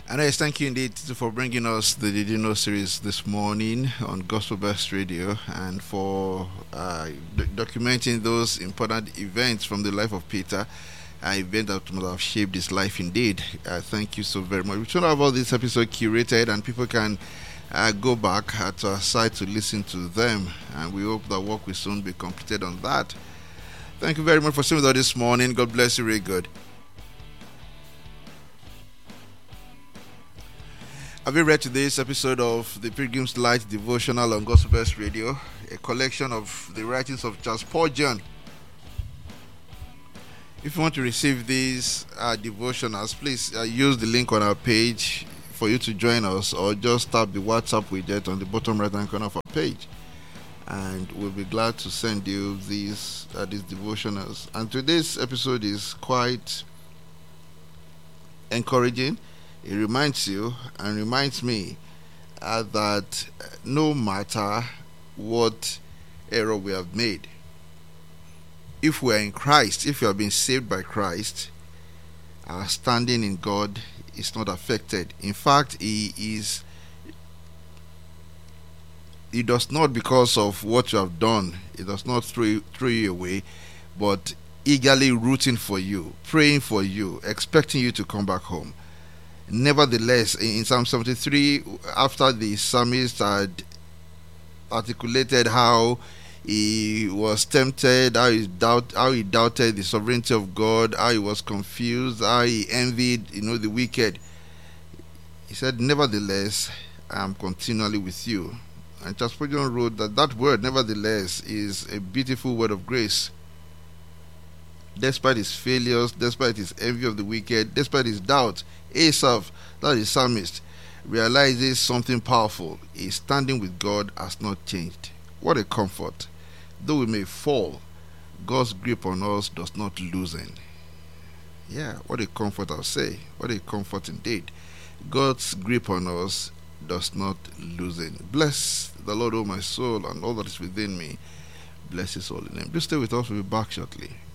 And yes, thank you indeed for bringing us the Did You Know series this morning on Gospel Best Radio and for documenting those important events from the life of Peter, an event that must have shaped his life indeed. Thank you so very much. We should have all this episode curated and people can go back to our site to listen to them. And we hope that work will soon be completed on that. Thank you very much for staying with us this morning. God bless you, really good. Have you read today's episode of the Pilgrim's Light devotional on Gospel Best Radio, a collection of the writings of Charles Spurgeon? If you want to receive these devotionals, please use the link on our page for you to join us, or just tap the WhatsApp widget on the bottom right hand corner of our page, and we'll be glad to send you these devotionals. And today's episode is quite encouraging. It reminds you and reminds me that no matter what error we have made, if we are in Christ, if you have been saved by Christ, our standing in God is not affected. In fact, He does not, because of what you have done, He does not throw you away, but eagerly rooting for you, praying for you, expecting you to come back home. Nevertheless, in Psalm 73, after the psalmist had articulated how he was tempted, how he doubted the sovereignty of God, how he was confused, how he envied, the wicked, he said, "Nevertheless, I am continually with you." And Charles Spurgeon wrote that word, "nevertheless," is a beautiful word of grace. Despite his failures, despite his envy of the wicked, despite his doubt, Asaph, that is psalmist, realizes something powerful. His standing with God has not changed. What a comfort. Though we may fall, God's grip on us does not loosen. Yeah, what a comfort, I'll say. What a comfort indeed. God's grip on us does not loosen. Bless the Lord, O my soul, and all that is within me. Bless His holy name. Just stay with us. We'll be back shortly.